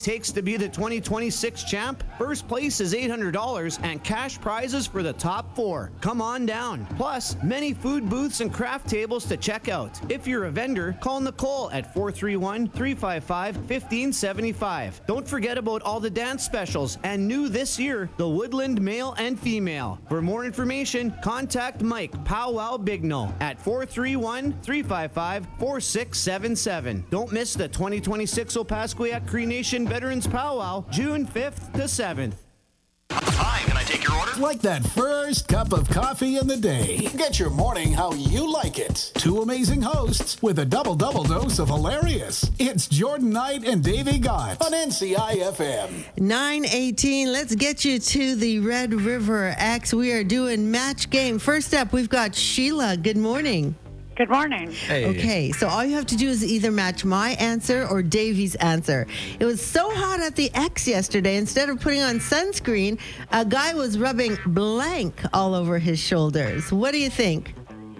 Takes to be the 2026 champ? First place is $800 and cash prizes for the top 4. Come on down. Plus, many food booths and craft tables to check out. If you're a vendor, call Nicole at 431-355-1575. Don't forget about all the dance specials and new this year, the Woodland Male and Female. For more information, contact Mike Powwow Bignell at 431-355-4677. Don't miss the 2026 Opaskwayak Cree Nation Veterans Powwow, June 5th to 7th. Hi, can I take your order? Like that first cup of coffee in the day. Get your morning how you like it. Two amazing hosts with a double dose of hilarious. It's Jordan Knight and Davey Gott on NCIFM. 9:18. Let's get you to the Red River X. We are doing match game. First up, we've got Sheila. Good morning. Good morning. Hey. Okay, so all you have to do is either match my answer or Davey's answer. It was so hot at the X yesterday, instead of putting on sunscreen, a guy was rubbing blank all over his shoulders. What do you think?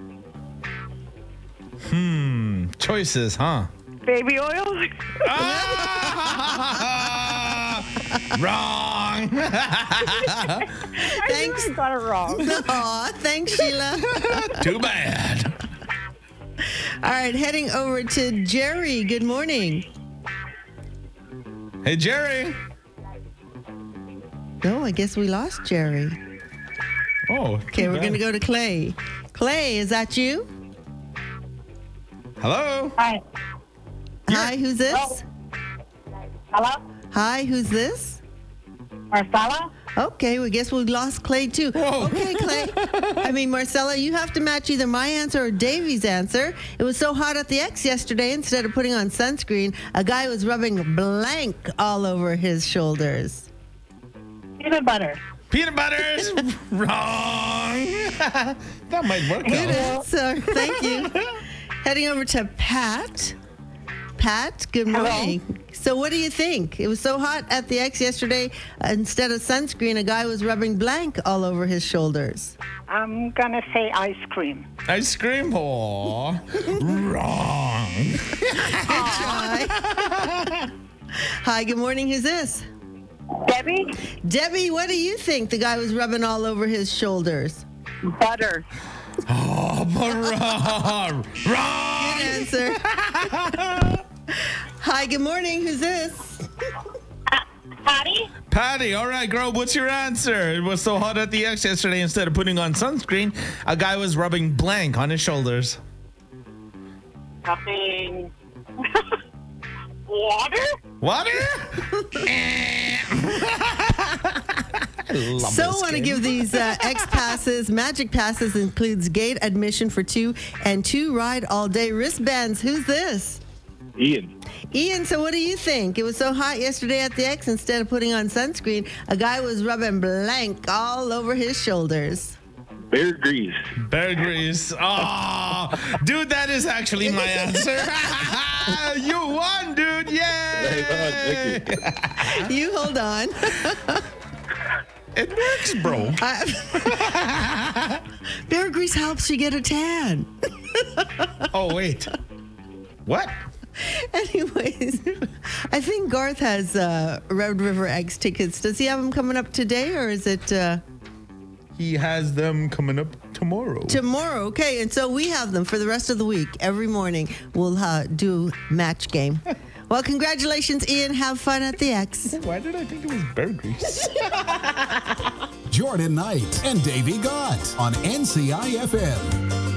Choices, huh? Baby oil? Wrong. Thanks. I got it wrong. Aw, thanks, Sheila. Too bad. All right, heading over to Jerry. Good morning. Hey, Jerry. No, I guess we lost Jerry. Oh. Okay, we're going to go to Clay. Clay, is that you? Hello. Hi. Hi, who's this? Hello? Hi, who's this? Marcella? Okay, we guess we lost Clay too. Whoa. Okay, Clay. Marcella, you have to match either my answer or Davey's answer. It was so hot at the X yesterday, instead of putting on sunscreen, a guy was rubbing blank all over his shoulders. Peanut butter. Peanut butter's wrong. That might work Good out. answer. Thank you. Heading over to Pat. Pat, good morning. Hello. So what do you think? It was so hot at the X yesterday, instead of sunscreen, a guy was rubbing blank all over his shoulders. I'm going to say ice cream. Ice cream? Aw. Wrong. Hi. Hi, good morning. Who's this? Debbie? Debbie, what do you think the guy was rubbing all over his shoulders? Butter. Oh, but wrong. Wrong. Good answer. Hi, good morning. Who's this? Patty? Patty, all right, girl, what's your answer? It was so hot at the X yesterday, instead of putting on sunscreen, a guy was rubbing blank on his shoulders. Nothing. Water? Water? So want to give these X passes, magic passes, includes gate admission for 2 and 2 ride all day wristbands. Who's this? Ian. Ian, so what do you think? It was so hot yesterday at the X, instead of putting on sunscreen, a guy was rubbing blank all over his shoulders. Bear Grease. Bear Grease. Oh, dude, that is actually my answer. You won, dude. Yay. Thank You hold on. It works, bro. Bear Grease helps you get a tan. Oh, wait. What? Anyways, I think Garth has Red River X tickets. Does he have them coming up today, or is it He has them coming up tomorrow. tomorrow? Okay, and so we have them for the rest of the week. Every morning we'll do match game. Well, congratulations, Ian. Have fun at the X. Why did I think it was Bear Grease? Jordan Knight and Davey Gott on NCIFM.